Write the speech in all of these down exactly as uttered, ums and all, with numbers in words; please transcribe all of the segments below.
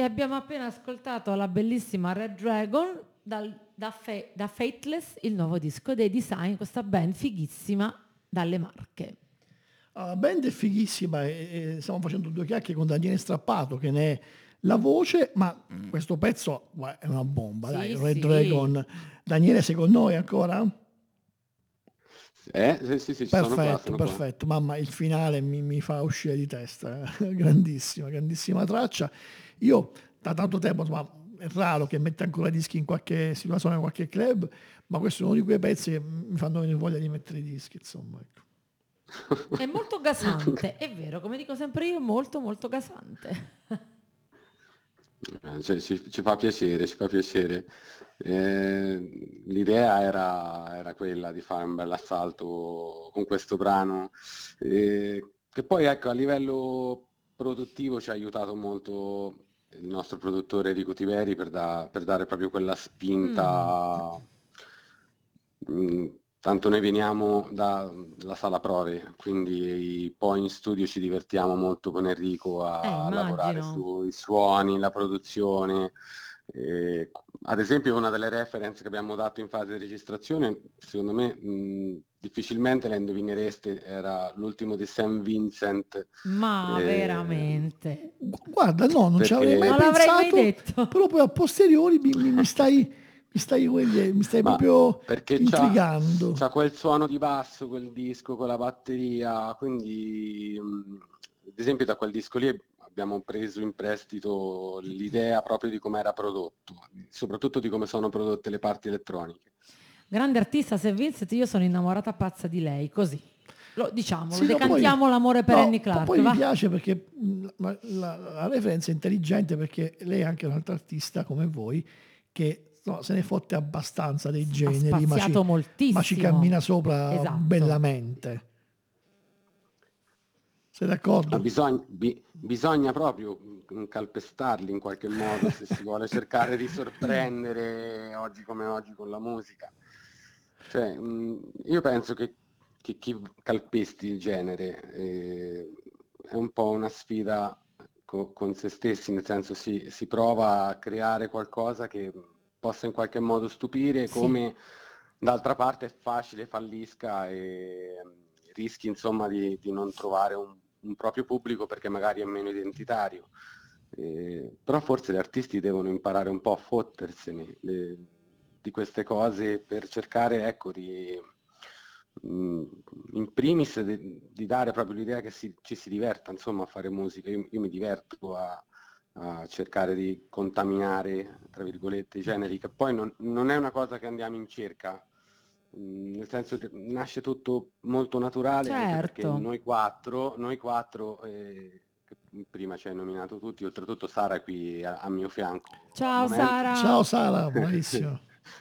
E abbiamo appena ascoltato la bellissima Red Dragon dal, da, Fa- da Fateless, il nuovo disco dei Design, questa band fighissima dalle Marche. La band è fighissima e, e stiamo facendo due chiacchiere con Daniele Strappato che ne è la voce, ma questo pezzo guarda, è una bomba, Sì, dai, Red sì. Dragon. Daniele, sei con noi ancora? Eh, sì, sì, sì, ci sono qua, Perfetto, sono qua. perfetto. Mamma, il finale mi, mi fa uscire di testa. Grandissima, grandissima traccia. Io da tanto tempo, insomma, è raro che metta ancora dischi in qualche situazione, in qualche club, ma questo è uno di quei pezzi che mi fanno venire voglia di mettere i dischi, insomma. Ecco. È molto gasante, è vero, come dico sempre io, molto molto gasante. Eh, cioè, ci, ci fa piacere, ci fa piacere. Eh, l'idea era, era quella di fare un bel assalto con questo brano, eh, che poi ecco, a livello produttivo ci ha aiutato molto il nostro produttore Enrico Tiveri per, da- per dare proprio quella spinta. Mm, tanto noi veniamo dalla sala prove, quindi poi in studio ci divertiamo molto con Enrico Eh, a lavorare immagino. sui suoni, la produzione. Eh, ad esempio, una delle reference che abbiamo dato in fase di registrazione, secondo me, mh, difficilmente la indovinereste, era l'ultimo di Sam Vincent. Ma eh, veramente. Gu- Guarda, no, non ci avrei mai perché Non l'avrei mai pensato, detto. però poi a posteriori mi, mi- mi stai, mi stai, come dire, mi stai Ma proprio perché c'ha, intrigando. c'ha quel suono di basso, quel disco con la batteria, quindi mh, ad esempio da quel disco lì abbiamo preso in prestito l'idea proprio di come era prodotto, soprattutto di come sono prodotte le parti elettroniche. Grande artista, Sam Vincent, io sono innamorata pazza di lei, così. Lo, diciamolo, Sì, no, poi, decantiamo l'amore per Annie no, po- Clark, poi mi va? piace perché mh, la, la, la referenza è intelligente perché lei è anche un'altra artista come voi che no, se ne fotte abbastanza dei Ha generi, ma ci, spaziato ma ci moltissimo. cammina sopra Esatto. bellamente. Sei Ma d'accordo? bisogna, bi- bisogna proprio mh, calpestarli in qualche modo se si vuole cercare di sorprendere oggi come oggi con la musica. Cioè, mh, io penso che, che chi calpesti il genere eh, è un po' una sfida co- con se stessi, nel senso si, si prova a creare qualcosa che possa in qualche modo stupire, Sì. come d'altra parte è facile fallisca e mh, rischi insomma di, di non trovare un, un proprio pubblico perché magari è meno identitario. Eh, però forse gli artisti devono imparare un po' a fottersene le- di queste cose per cercare, ecco, di, mh, in primis di, di dare proprio l'idea che si- ci si diverta, insomma, a fare musica. Io, io mi diverto a, a cercare di contaminare, tra virgolette, i generi, che poi non, non è una cosa che andiamo in cerca, mh, nel senso che nasce tutto molto naturale anche perché Certo. noi quattro, noi quattro eh, che prima ci hai nominato tutti, oltretutto Sara è qui a, a mio fianco al Ciao momento. Ciao Sara. Sara, bravissimo.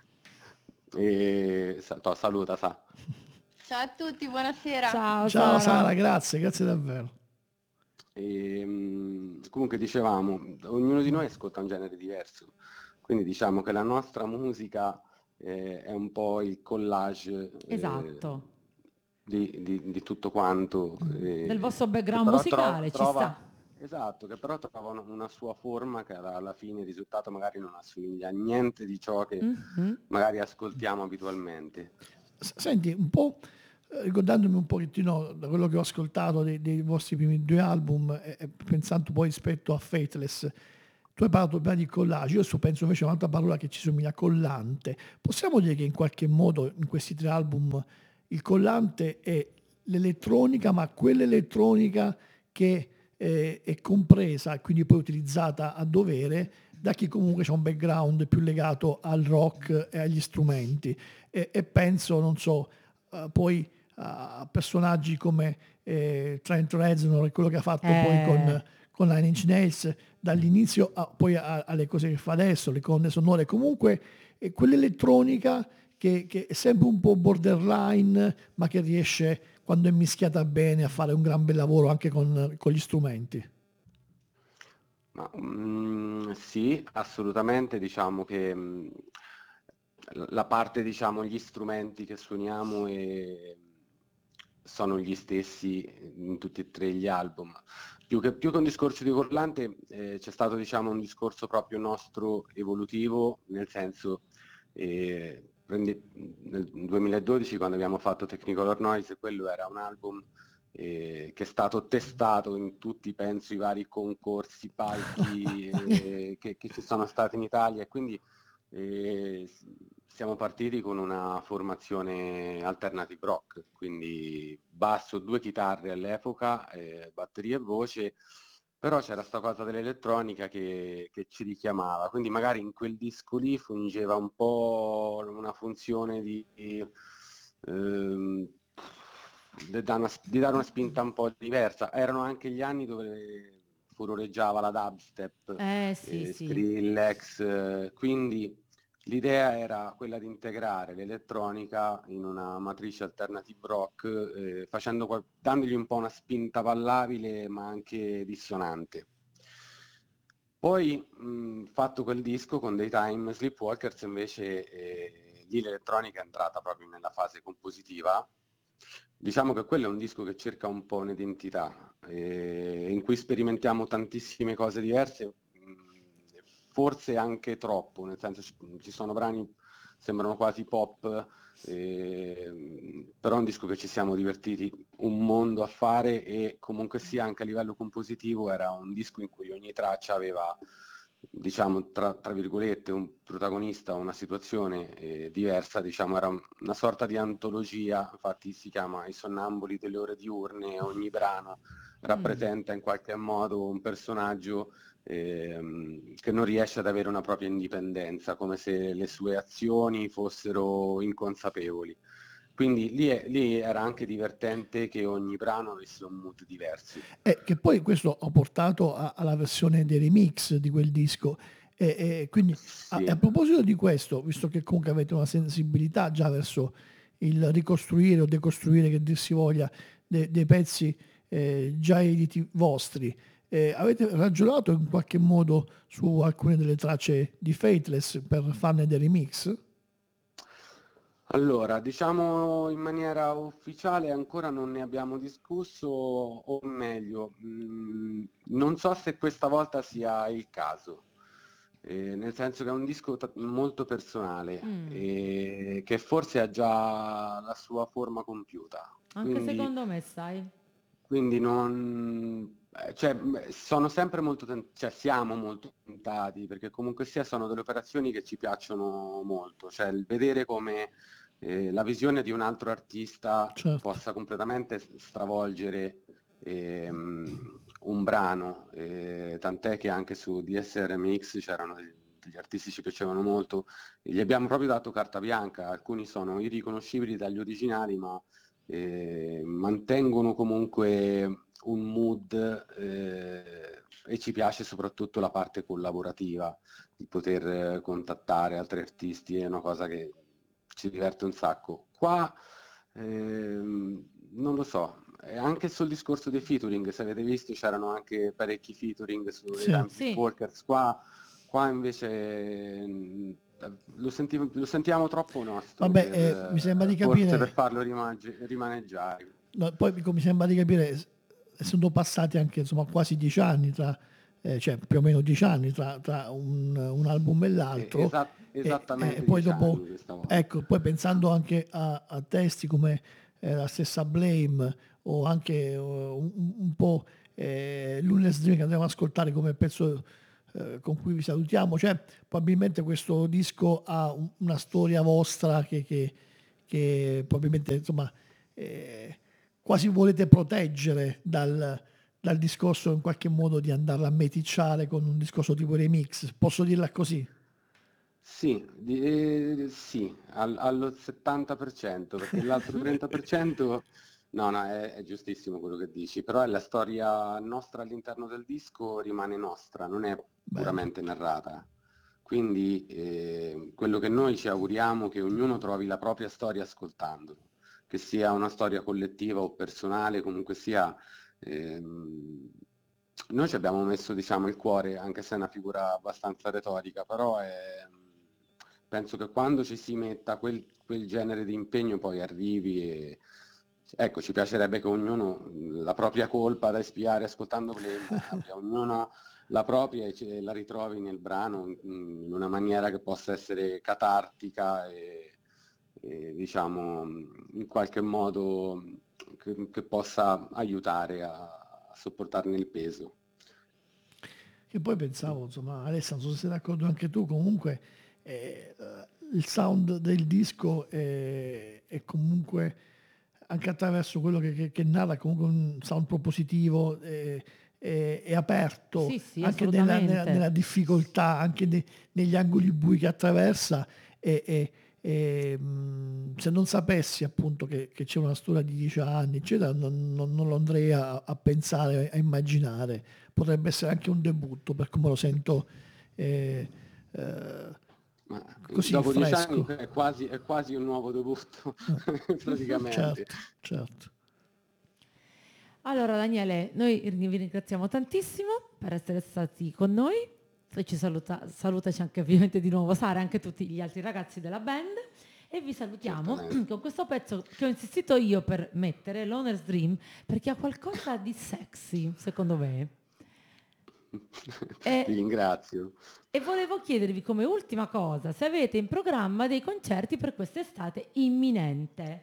E, sa- to, saluta, sa. Ciao a tutti, buonasera. Ciao Ciao Sara, Sara. grazie, grazie davvero. E, mh, comunque dicevamo, ognuno di noi ascolta un genere diverso, quindi diciamo che la nostra musica eh, è un po' il collage eh, Esatto. di, di- di tutto quanto, Del eh, vostro che background però tro- musicale ci trova, sta. esatto, che però trova una, una sua forma che alla, alla fine il risultato magari non assomiglia a niente di ciò che Mhm. magari ascoltiamo abitualmente. S- Senti, un po', eh, ricordandomi un pochettino da quello che ho ascoltato dei, dei vostri primi due album e, e pensando poi rispetto a Fateless, tu hai parlato prima di collage, io sto- penso invece a un'altra parola che ci somiglia, collante. Possiamo dire che in qualche modo in questi tre album il collante è l'elettronica, ma quell'elettronica che eh, è compresa e quindi poi utilizzata a dovere da chi comunque ha un background più legato al rock e agli strumenti e, e penso, non so, eh, poi a personaggi come eh, Trent Reznor e quello che ha fatto poi Eh, con, con Nine Inch Nails dall'inizio a- poi a- alle cose che fa adesso, le colonne sonore, comunque è quell'elettronica che, che è sempre un po' borderline ma che riesce quando è mischiata bene a fare un gran bel lavoro anche con, con gli strumenti. Ma, mm, sì, assolutamente, diciamo che mm, la parte, diciamo, gli strumenti che suoniamo e sono gli stessi in tutti e tre gli album. Più che, più che un discorso di collante eh, c'è stato diciamo un discorso proprio nostro evolutivo, nel senso eh, prendi, nel duemiladodici quando abbiamo fatto Technicolor Noise, quello era un album eh, che è stato testato in tutti, penso, i vari concorsi, palchi eh, che, che ci sono stati in Italia, e quindi eh, siamo partiti con una formazione alternative rock, quindi basso, due chitarre all'epoca, eh, batteria e voce, però c'era sta cosa dell'elettronica che, che ci richiamava, quindi magari in quel disco lì fungeva un po' una funzione di, ehm, di, dare una, di dare una spinta un po' diversa. Erano anche gli anni dove furoreggiava la dubstep, Eh sì, eh, sì. Skrillex, eh, quindi l'idea era quella di integrare l'elettronica in una matrice alternative rock, eh, facendo, qual- dandogli un po' una spinta ballabile ma anche dissonante. Poi, mh, fatto quel disco con Daytime Sleepwalkers, invece eh, lì l'elettronica è entrata proprio nella fase compositiva. Diciamo che quello è un disco che cerca un po' un'identità, eh, in cui sperimentiamo tantissime cose diverse, mh, forse anche troppo, nel senso ci, ci sono brani sembrano quasi pop, eh, però è un disco che ci siamo divertiti un mondo a fare, e comunque sia anche a livello compositivo era un disco in cui ogni traccia aveva, diciamo, tra, tra virgolette, un protagonista, una situazione eh, diversa, diciamo, era un- una sorta di antologia, infatti si chiama I sonnambuli delle ore diurne, ogni brano rappresenta in qualche modo un personaggio ehm, che non riesce ad avere una propria indipendenza, come se le sue azioni fossero inconsapevoli. Quindi lì, è- lì era anche divertente che ogni brano avesse un mood diverso. E che poi questo ha portato a- alla versione dei remix di quel disco. E, e quindi a, e a Sì. proposito di questo, visto che comunque avete una sensibilità già verso il ricostruire o decostruire, che dir si voglia, de- dei pezzi eh, già editi vostri, eh, avete ragionato in qualche modo su alcune delle tracce di Fateless per farne dei remix? Allora, diciamo in maniera ufficiale ancora non ne abbiamo discusso, o meglio, mh, non so se questa volta sia il caso, eh, nel senso che è un disco ta- molto personale, Mm. e che forse ha già la sua forma compiuta, Anche quindi, secondo me, sai. quindi non... eh, Cioè, mh, sono sempre molto, ten- cioè siamo molto tentati, perché comunque sia sono delle operazioni che ci piacciono molto, cioè il vedere come eh, la visione di un altro artista Certo. possa completamente s- stravolgere ehm, un brano, eh, tant'è che anche su D S R M X c'erano degli, degli artisti che ci piacevano molto, e gli abbiamo proprio dato carta bianca, alcuni sono irriconoscibili dagli originali, ma eh, mantengono comunque un mood, eh, e ci piace soprattutto la parte collaborativa, di poter eh, contattare altri artisti, è una cosa che ci diverte un sacco. Qua ehm, non lo so, e anche sul discorso dei featuring, se avete visto c'erano anche parecchi featuring su dei Sì. Time Sì. Walkers, qua, qua invece mh, lo, senti- lo sentiamo troppo nostro Vabbè, per, eh, mi sembra eh, di forse per capire. farlo rimaggi- rimaneggiare. No, poi mi sembra di capire, s- essendo passati anche insomma, quasi dieci anni tra, eh, cioè più o meno dieci anni tra, tra un, un album e Eh, l'altro, esa- e, e esattamente poi dieci dopo, anni questa volta. ecco, poi pensando anche a, a testi come eh, la stessa Blame o anche eh, un, un po' eh, Luminous Dream che andremo ad ascoltare come pezzo eh, con cui vi salutiamo, cioè probabilmente questo disco ha un- una storia vostra che, che- che probabilmente insomma eh, quasi volete proteggere dal, dal discorso in qualche modo di andarla a meticciare con un discorso tipo remix. Posso dirla così? Sì, di- eh, sì, al- allo settanta per cento, perché l'altro trenta per cento, no, no, è, è giustissimo quello che dici, però è la storia nostra all'interno del disco rimane nostra, non è Bello. puramente narrata. Quindi eh, quello che noi ci auguriamo è che ognuno trovi la propria storia ascoltandolo, che sia una storia collettiva o personale, comunque sia... ehm, noi ci abbiamo messo, diciamo, il cuore, anche se è una figura abbastanza retorica, però è- penso che quando ci si metta quel, quel genere di impegno poi arrivi, e ecco, ci piacerebbe che ognuno la propria colpa da espiare ascoltando Blame abbia ognuno la propria e ce la ritrovi nel brano in, in una maniera che possa essere catartica e, e diciamo in qualche modo che, che possa aiutare a, a sopportarne il peso. Che poi pensavo, insomma, Alessa, non so se sei d'accordo anche tu, comunque eh, il sound del disco è, è comunque anche attraverso quello che, che, che narra, comunque un sound propositivo, è, è, è aperto Sì, sì, anche nella, nella, assolutamente. nella difficoltà, anche ne- negli angoli bui che attraversa. E, e- e, mh, se non sapessi appunto che, che c'è una storia di dieci anni, eccetera, non, non- non lo andrei a, a pensare, a immaginare. Potrebbe essere anche un debutto, per come lo sento eh, eh, Ma così dopo dieci anni fresco. è quasi, è quasi un nuovo debutto, praticamente. Certo, certo. Allora Daniele, noi vi ringraziamo tantissimo per essere stati con noi. E ci saluta, salutaci anche ovviamente di nuovo Sara e anche tutti gli altri ragazzi della band. E vi salutiamo Certamente. con questo pezzo che ho insistito io per mettere, l'Owner's Dream, perché ha qualcosa di sexy, secondo me. Ti E, ringrazio. e volevo chiedervi come ultima cosa se avete in programma dei concerti per quest'estate imminente.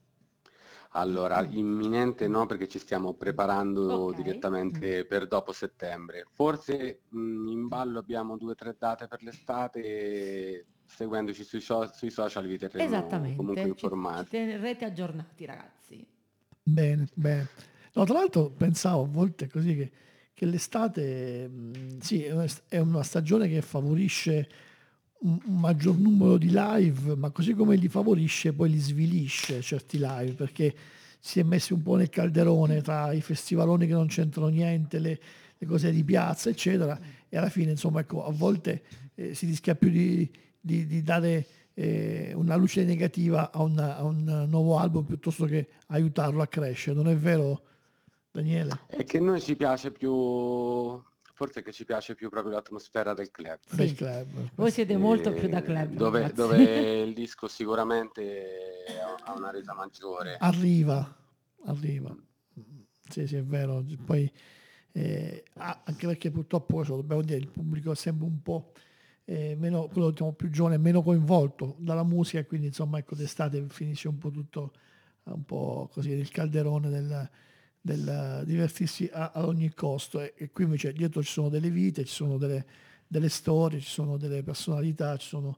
Allora, imminente no, perché ci stiamo preparando Ok. direttamente per dopo settembre. Forse mh, in ballo abbiamo due o tre date per l'estate e seguendoci sui, so- sui social vi terremo comunque Esattamente, ci, ci informati. terrete aggiornati ragazzi. Bene, bene. No, tra l'altro pensavo a volte così che, che l'estate, mh, sì, è una, è una stagione che favorisce un, un maggior numero di live, ma così come li favorisce, poi li svilisce certi live, perché si è messi un po' nel calderone tra i festivaloni che non c'entrano niente, le, le cose di piazza, eccetera, e alla fine, insomma, ecco, a volte eh, si rischia più di, di- di dare eh, una luce negativa a, una- a un nuovo album piuttosto che aiutarlo a crescere, non è vero, Daniele? È che noi ci piace più, forse che ci piace più proprio l'atmosfera del club. Del Sì, club. voi siete molto più da E club dove, ragazzi. dove il disco sicuramente ha ha una resa maggiore. Arriva, arriva. Sì, sì, è vero. Poi, eh, ah, anche perché purtroppo, questo lo dobbiamo dire, il pubblico è sempre un po' eh, meno, quello diciamo, più giovane, meno coinvolto dalla musica, quindi insomma ecco d'estate finisce un po' tutto eh, un po' così nel calderone del, del divertirsi a, ad ogni costo e, e qui invece dietro ci sono delle vite, ci sono delle, delle storie, ci sono delle personalità, ci sono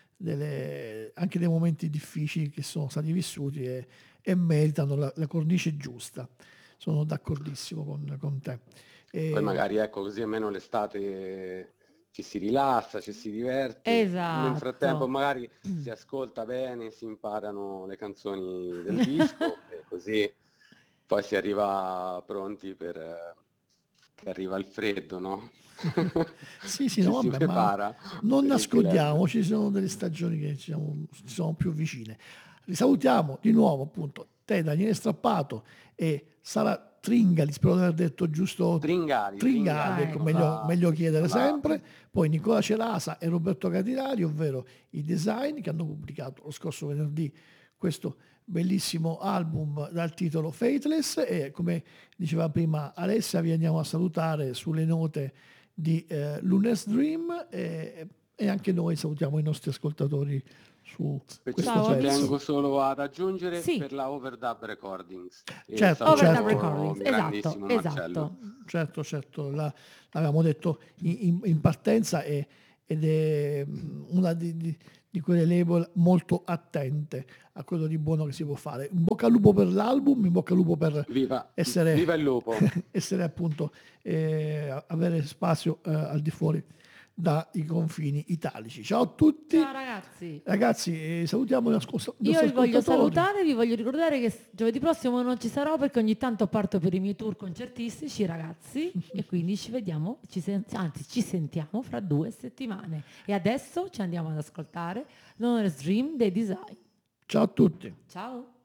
delle- anche dei momenti difficili che sono stati vissuti e, e meritano la, la cornice giusta. Sono d'accordissimo con, con te. Poi E, magari ecco così almeno l'estate ci si rilassa, ci si diverte. Nel frattempo Esatto. magari si ascolta bene, si imparano le canzoni del disco e così poi si arriva pronti per eh, che arriva il freddo, no? sì, sì, Ci no, si vabbè, ma prepara non per il club. nascondiamo, ci sono delle stagioni che ci sono, ci sono più vicine. Risalutiamo di nuovo appunto te, Daniele Strappato e Sara Tringali, spero di aver detto giusto Tringali, Tringali, Tringali, Ah, ecco, ecco. meglio, la, meglio chiedere la- sempre, poi Nicola Celasa e Roberto Catinari, ovvero i Design, che hanno pubblicato lo scorso venerdì questo bellissimo album dal titolo Faithless e come diceva prima Alessia vi andiamo a salutare sulle note di eh, Lunes Dream e, e anche noi salutiamo i nostri ascoltatori su ci, questo Ciao ci amici. pezzo. tengo solo ad aggiungere Sì, per la Overdub Recordings e Certo, Overdub certo, saluto Recordings, il esatto, grandissimo Marcello. esatto. certo, certo, la- l'avevamo detto in, in- in partenza e- ed è mm, una di, di- di quelle label molto attente a quello di buono che si può fare. In bocca al lupo per l'album, in bocca al lupo per Viva, essere, viva il lupo! essere appunto, eh, avere spazio eh, al di fuori dai confini italici. Ciao a tutti, Ciao ragazzi. ragazzi, eh, salutiamo i nostri i Io nostri vi voglio ascoltatori. salutare, vi voglio ricordare che s- giovedì prossimo non ci sarò perché ogni tanto parto per i miei tour concertistici, ragazzi, e quindi ci vediamo, ci sen- anzi ci sentiamo fra due settimane. E adesso ci andiamo ad ascoltare l'Honor's Dream dei Design. Ciao a tutti. Ciao!